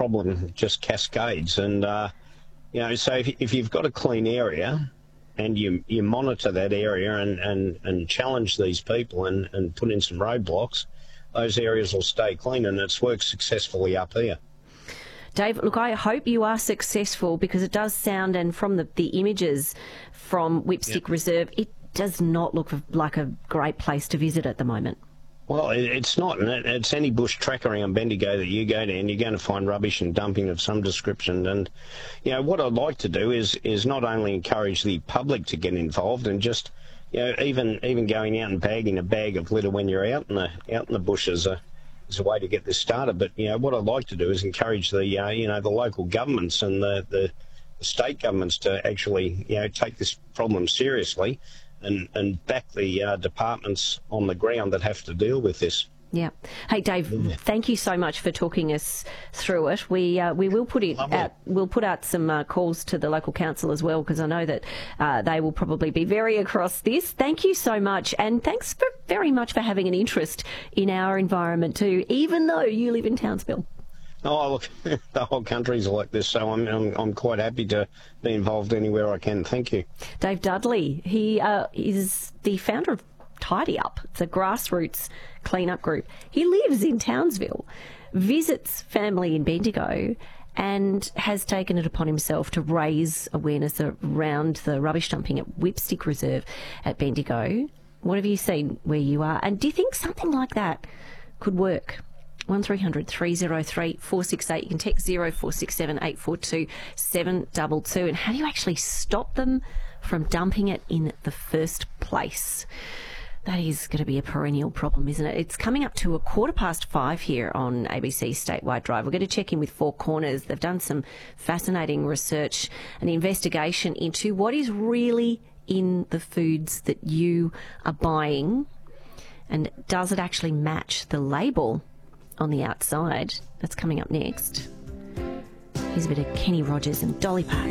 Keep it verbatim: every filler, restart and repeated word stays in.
problem just cascades. And, uh, you know, so if, if you've got a clean area and you you monitor that area and, and, and challenge these people and, and put in some roadblocks, those areas will stay clean, and it's worked successfully up here. Dave, look, I hope you are successful, because it does sound, and from the, the images from Whipstick yep. Reserve, it does not look like a great place to visit at the moment. Well, it, it's not. It's any bush track around Bendigo that you go to, and you're going to find rubbish and dumping of some description. And, you know, what I'd like to do is is not only encourage the public to get involved and just, you know, even even going out and bagging a bag of litter when you're out in the out in the bushes uh, is a way to get this started. But, you know, what I'd like to do is encourage the uh, you know the local governments and the, the the state governments to actually, you know, take this problem seriously. And, and back the uh, departments on the ground that have to deal with this. Yeah. Hey, Dave, yeah. thank you so much for talking us through it. We uh, we will put it out, we'll put out some uh, calls to the local council as well, because I know that uh, they will probably be very across this. Thank you so much, and thanks for, very much for having an interest in our environment too, even though you live in Townsville. Oh, look, the whole country's like this, so I'm, I'm I'm quite happy to be involved anywhere I can. Thank you. Dave Dudley, he uh, is the founder of Tidy Up. It's a grassroots clean-up group. He lives in Townsville, visits family in Bendigo, and has taken it upon himself to raise awareness around the rubbish dumping at Whipstick Reserve at Bendigo. What have you seen where you are? And do you think something like that could work? one three hundred, three oh three, four six eight. You can text zero four six seven, eight four two, seven two two. And how do you actually stop them from dumping it in the first place? That is going to be a perennial problem, isn't it? It's coming up to a quarter past five here on A B C Statewide Drive. We're going to check in with Four Corners. They've done some fascinating research and investigation into what is really in the foods that you are buying, and does it actually match the label on the outside. That's coming up next. Here's a bit of Kenny Rogers and Dolly Parton.